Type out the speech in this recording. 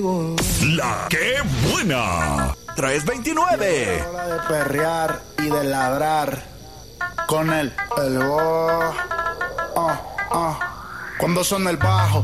La que buena. 329. Hora de perrear y de ladrar con el cuando son el bajo